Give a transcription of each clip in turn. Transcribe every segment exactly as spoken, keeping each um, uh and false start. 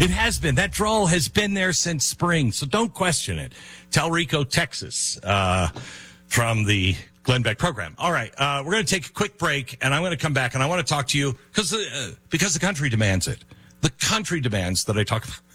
It has been. That drawl has been there since spring, so don't question it. Talrico, Texas, uh, from the Glenn Beck program. All right, uh, we're going to take a quick break, and I'm going to come back, and I want to talk to you because uh, because the country demands it. The country demands that I talk about,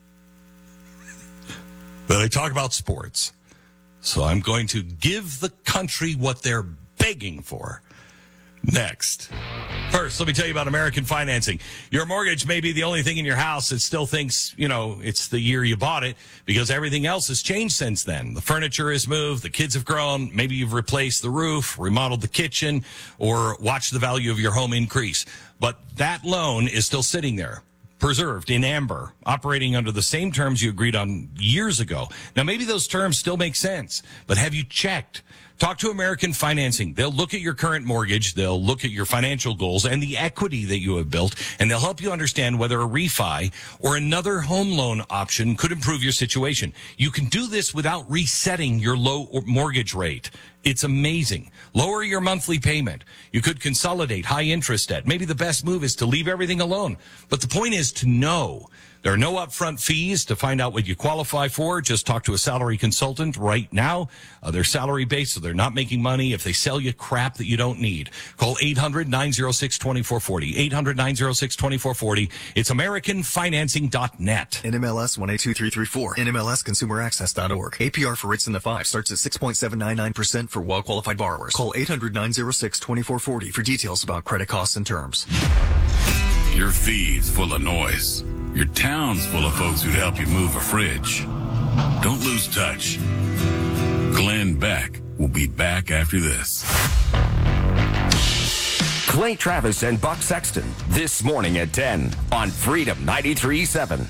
that I talk about sports. So I'm going to give the country what they're begging for. Next. First, let me tell you about American Financing. Your mortgage may be the only thing in your house that still thinks, you know, it's the year you bought it because everything else has changed since then. The furniture has moved, the kids have grown, maybe you've replaced the roof, remodeled the kitchen, or watched the value of your home increase. But that loan is still sitting there, preserved in amber, operating under the same terms you agreed on years ago. Now, maybe those terms still make sense, but have you checked? Talk to American Financing. They'll look at your current mortgage, they'll look at your financial goals and the equity that you have built, and they'll help you understand whether a refi or another home loan option could improve your situation. You can do this without resetting your low mortgage rate. It's amazing. Lower your monthly payment. You could consolidate high interest debt. Maybe the best move is to leave everything alone. But the point is to know. There are no upfront fees to find out what you qualify for. Just talk to a salary consultant right now. Uh, they're salary based, so they're not making money if they sell you crap that you don't need. Call eight hundred, nine oh six, two four four oh. eight hundred, nine oh six, two four four oh. It's american financing dot net. N M L S one eight two three three four. N M L S consumer access dot org. A P R for rates in the five starts at six point seven nine nine percent for well-qualified borrowers. Call eight hundred, nine oh six, two four four oh for details about credit costs and terms. Your feed's full of noise. Your town's full of folks who'd help you move a fridge. Don't lose touch. Glenn Beck will be back after this. Clay Travis and Buck Sexton this morning at ten on Freedom ninety-three point seven.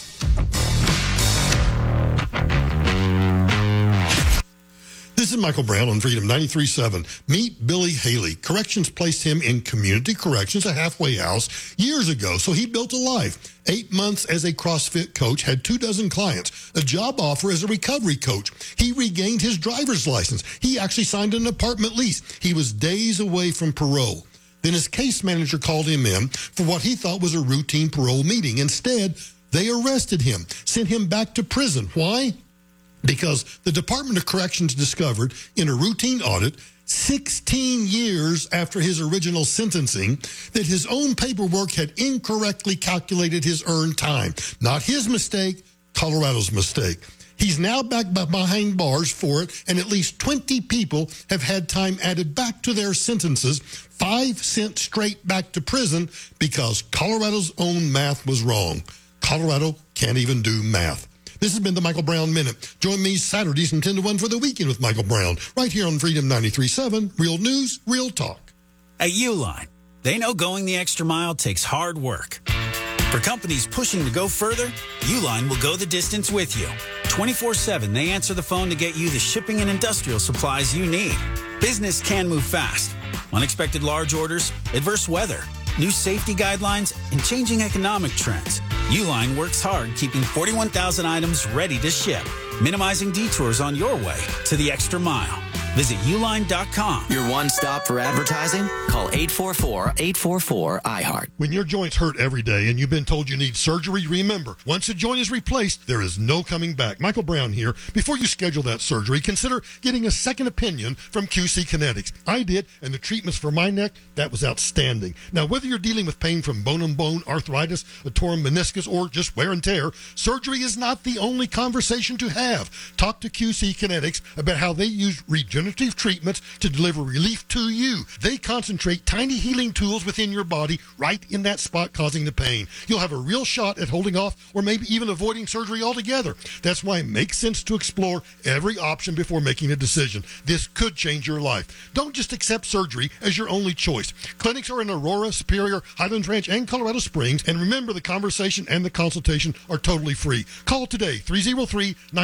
This is Michael Brown on Freedom ninety-three point seven. Meet Billy Haley. Corrections placed him in community corrections, a halfway house, years ago, so he built a life. Eight months as a CrossFit coach, had two dozen clients, a job offer as a recovery coach. He regained his driver's license. He actually signed an apartment lease. He was days away from parole. Then his case manager called him in for what he thought was a routine parole meeting. Instead, they arrested him, sent him back to prison. Why? Because the Department of Corrections discovered in a routine audit sixteen years after his original sentencing that his own paperwork had incorrectly calculated his earned time. Not his mistake, Colorado's mistake. He's now back behind bars for it, and at least twenty people have had time added back to their sentences, five sent straight back to prison because Colorado's own math was wrong. Colorado can't even do math. This has been the Michael Brown Minute. Join me Saturdays from ten to one for the weekend with Michael Brown, right here on Freedom ninety-three point seven. Real news, real talk. At Uline, they know going the extra mile takes hard work. For companies pushing to go further, Uline will go the distance with you. twenty-four seven, they answer the phone to get you the shipping and industrial supplies you need. Business can move fast. Unexpected large orders, adverse weather, new safety guidelines, and changing economic trends. Uline works hard keeping forty-one thousand items ready to ship, minimizing detours on your way to the extra mile. Visit uline dot com. Your one stop for advertising? Call eight four four, eight four four, I heart. When your joints hurt every day and you've been told you need surgery, remember, once a joint is replaced, there is no coming back. Michael Brown here. Before you schedule that surgery, consider getting a second opinion from Q C Kinetics. I did, and the treatments for my neck, that was outstanding. Now, whether you're dealing with pain from bone-on-bone arthritis, a torn meniscus, or just wear and tear, surgery is not the only conversation to have. Talk to Q C Kinetics about how they use regenerative treatments to deliver relief to you. They concentrate tiny healing tools within your body right in that spot causing the pain. You'll have a real shot at holding off or maybe even avoiding surgery altogether. That's why it makes sense to explore every option before making a decision. This could change your life. Don't just accept surgery as your only choice. Clinics are in Aurora, Superior, Highlands Ranch, and Colorado Springs. And remember, the conversation and the consultation are totally free. Call today, three oh three, nine